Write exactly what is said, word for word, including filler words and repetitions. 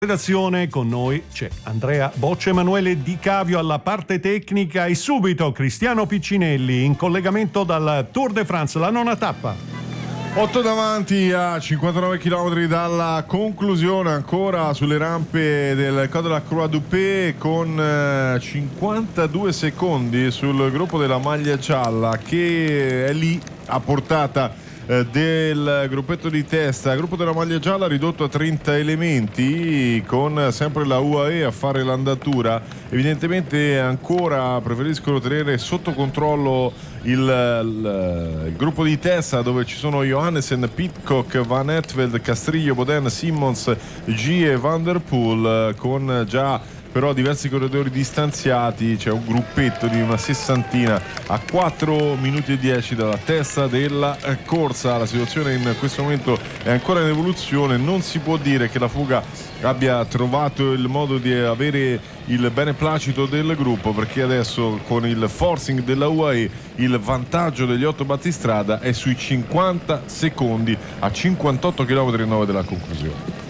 Redazione, con noi c'è Andrea Boccia, Emanuele Di Cavio alla parte tecnica e subito Cristiano Piccinelli in collegamento dal Tour de France, la nona tappa. otto davanti a cinquantanove chilometri dalla conclusione, ancora sulle rampe del Col de la Croix du Pe, con cinquantadue secondi sul gruppo della maglia gialla che è lì a portata del gruppetto di testa. Gruppo della maglia gialla ridotto a trenta elementi, con sempre la U A E a fare l'andatura. Evidentemente ancora preferiscono tenere sotto controllo il, il, il gruppo di testa, dove ci sono Johannessen, Pidcock, Van Etveld, Castrillo, Boden, Simmons, G e Van der Poel, con già però diversi corridori distanziati. C'è un gruppetto di una sessantina a quattro minuti e dieci dalla testa della corsa. La situazione in questo momento è ancora in evoluzione, non si può dire che la fuga abbia trovato il modo di avere il beneplacito del gruppo, perché adesso con il forcing della U A E il vantaggio degli otto battistrada è sui cinquanta secondi a cinquantotto chilometri e nove della conclusione.